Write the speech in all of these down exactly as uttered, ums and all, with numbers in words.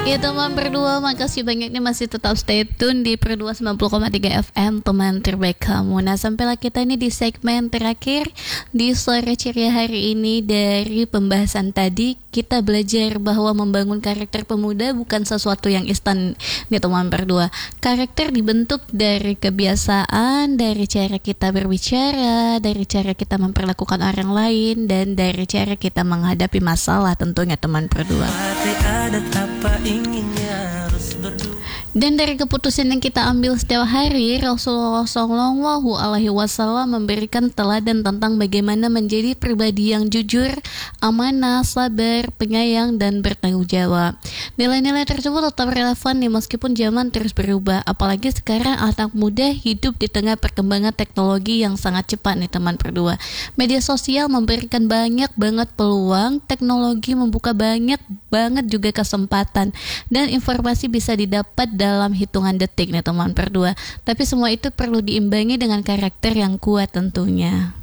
Ya teman berdua, makasih banyak nih masih tetap stay tune di Berdua sembilan puluh koma tiga F M, teman terbaik kamu. Nah, sampailah kita ini di segmen terakhir di sore ceria hari ini. Dari pembahasan tadi, kita belajar bahwa membangun karakter pemuda bukan sesuatu yang instan nih teman berdua. Karakter dibentuk dari kebiasaan, dari cara kita berbicara, dari cara kita memperlakukan orang lain, dan dari cara kita menghadapi masalah tentunya teman berdua. Dan dari keputusan yang kita ambil setiap hari, Rasulullah Shallallahu Alaihi Wasallam memberikan teladan tentang bagaimana menjadi pribadi yang jujur, amanah, sabar, penyayang, dan bertanggung jawab. Nilai-nilai tersebut tetap relevan nih meskipun zaman terus berubah. Apalagi sekarang anak muda hidup di tengah perkembangan teknologi yang sangat cepat nih teman berdua. Media sosial memberikan banyak banget peluang, teknologi membuka banyak banget juga kesempatan, dan informasi bisa didapat dalam hitungan detik nih teman berdua. Tapi semua itu perlu diimbangi dengan karakter yang kuat tentunya.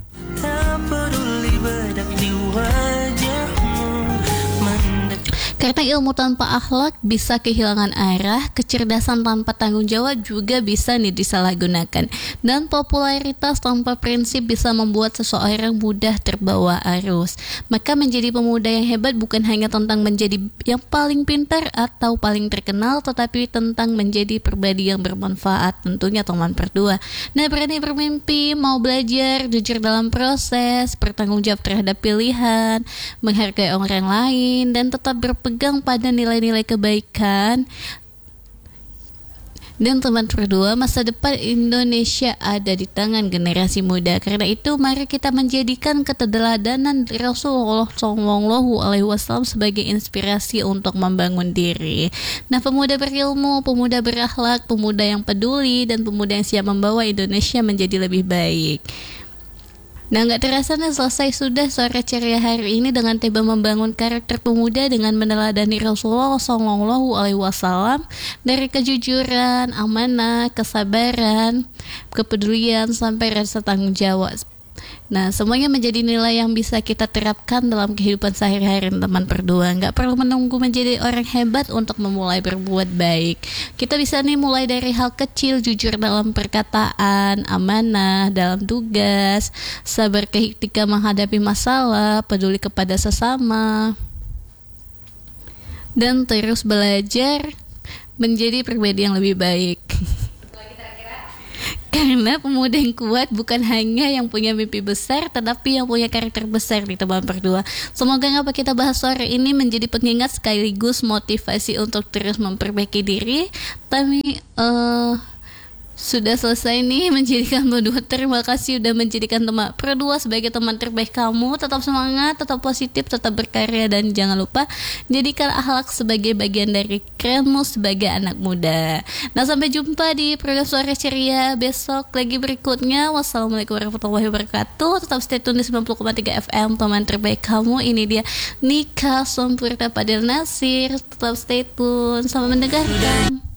Karena ilmu tanpa akhlak bisa kehilangan arah, kecerdasan tanpa tanggung jawab juga bisa nih disalahgunakan, dan popularitas tanpa prinsip bisa membuat seseorang mudah terbawa arus. Maka menjadi pemuda yang hebat bukan hanya tentang menjadi yang paling pintar atau paling terkenal, tetapi tentang menjadi pribadi yang bermanfaat tentunya teman berdua. Nah, berani bermimpi, mau belajar, jujur dalam proses, bertanggung jawab terhadap pilihan, menghargai orang lain, dan tetap berpegang pegang pada nilai-nilai kebaikan. Dan teman berdua, masa depan Indonesia ada di tangan generasi muda. Karena itu mari kita menjadikan keteladanan Rasulullah Shallallahu Alaihi Wasallam sebagai inspirasi untuk membangun diri. Nah, pemuda berilmu, pemuda berakhlak, pemuda yang peduli, dan pemuda yang siap membawa Indonesia menjadi lebih baik. Nah, gak terasa nih selesai sudah sore ceria hari ini dengan tiba membangun karakter pemuda dengan meneladani Rasulullah Shallallahu Alaihi Wasallam dari kejujuran, amanah, kesabaran, kepedulian sampai rasa tanggung jawab. Nah, semuanya menjadi nilai yang bisa kita terapkan dalam kehidupan sehari-hari teman berdua. Gak perlu menunggu menjadi orang hebat untuk memulai berbuat baik. Kita bisa nih mulai dari hal kecil, jujur dalam perkataan, amanah dalam tugas, sabar ketika menghadapi masalah, peduli kepada sesama, dan terus belajar menjadi pribadi yang lebih baik. Karena pemuda yang kuat bukan hanya yang punya mimpi besar, tetapi yang punya karakter besar di teman berdua. Semoga apa kita bahas sore ini menjadi pengingat sekaligus motivasi untuk terus memperbaiki diri. Tapi uh, sudah selesai nih menjadikan berdua. Terima kasih udah menjadikan teman berdua sebagai teman terbaik kamu. Tetap semangat, tetap positif, tetap berkarya, dan jangan lupa jadikan akhlak sebagai bagian dari kamu sebagai anak muda. Nah, sampai jumpa di program Suara Ceria besok lagi berikutnya. Wassalamualaikum warahmatullahi wabarakatuh. Tetap stay tune di sembilan puluh koma tiga F M, teman terbaik kamu. Ini dia Nika Sempurna Padil Nasir. Tetap stay tune, selamat mendengarkan.